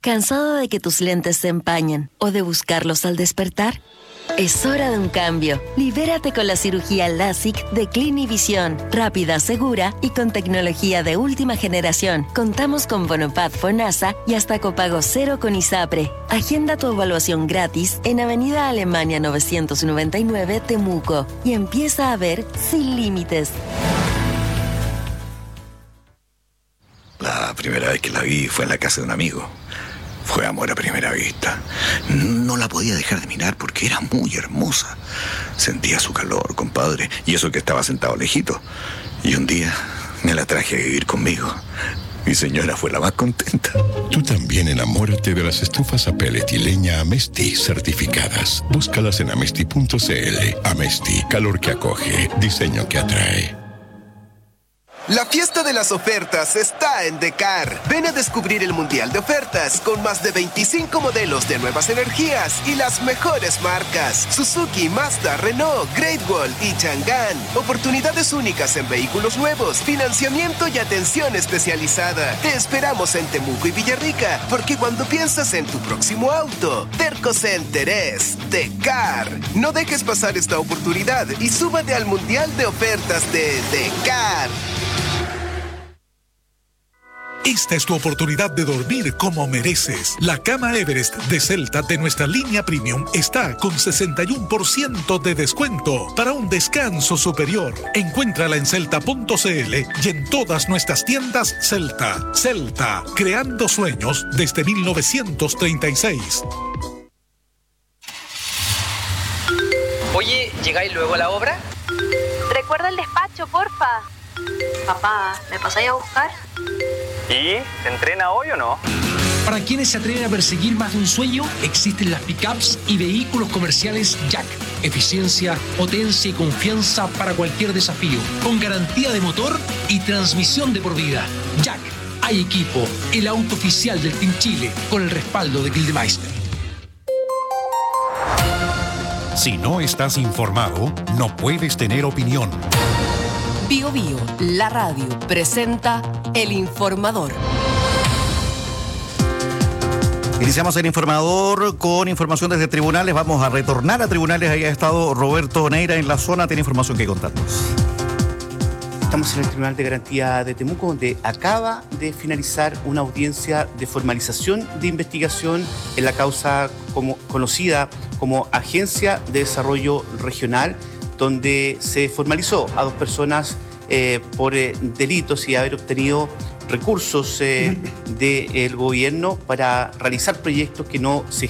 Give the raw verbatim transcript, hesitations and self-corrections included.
¿Cansado de que tus lentes se empañen o de buscarlos al despertar? Es hora de un cambio. Libérate con la cirugía LASIK de Clinivisión. Rápida, segura y con tecnología de última generación. Contamos con Bonopad FONASA y hasta copago cero con ISAPRE. Agenda tu evaluación gratis en Avenida Alemania novecientos noventa y nueve, Temuco. Y empieza a ver sin límites. La primera vez que la vi fue en la casa de un amigo. Fue amor a primera vista. No la podía dejar de mirar porque era muy hermosa. Sentía su calor, compadre, y eso que estaba sentado lejito. Y un día me la traje a vivir conmigo. Mi señora fue la más contenta. Tú también enamórate de las estufas a pellet y leña Amesti certificadas. Búscalas en amesti punto c l. Amesti, calor que acoge, diseño que atrae. La fiesta de las ofertas está en Decar. Ven a descubrir el Mundial de Ofertas con más de veinticinco modelos de nuevas energías y las mejores marcas. Suzuki, Mazda, Renault, Great Wall y Chang'an. Oportunidades únicas en vehículos nuevos, financiamiento y atención especializada. Te esperamos en Temuco y Villarrica, porque cuando piensas en tu próximo auto, Terco Center es Decar. No dejes pasar esta oportunidad y súbate al Mundial de Ofertas de Decar. Esta es tu oportunidad de dormir como mereces. La cama Everest de Celta de nuestra línea Premium está con sesenta y uno por ciento de descuento para un descanso superior. Encuéntrala en celta punto c l y en todas nuestras tiendas Celta. Celta, creando sueños desde mil novecientos treinta y seis. Oye, ¿llegáis luego a la obra? Recuerda el despacho, porfa. Papá, ¿me pasáis a buscar? ¿Y se entrena hoy o no? Para quienes se atreven a perseguir más de un sueño, existen las pickups y vehículos comerciales Jack. Eficiencia, potencia y confianza para cualquier desafío, con garantía de motor y transmisión de por vida. Jack, hay equipo, el auto oficial del Team Chile, con el respaldo de Gildemeister. Si no estás informado, no puedes tener opinión. Bio Bio, la radio, presenta El Informador. Iniciamos el Informador con información desde tribunales. Vamos a retornar a tribunales. Ahí ha estado Roberto Neira en la zona. Tiene información que contarnos. Estamos en el Tribunal de Garantía de Temuco, donde acaba de finalizar una audiencia de formalización de investigación en la causa como, conocida como Agencia de Desarrollo Regional, donde se formalizó a dos personas eh, por eh, delitos y haber obtenido recursos eh, del gobierno para realizar proyectos que no se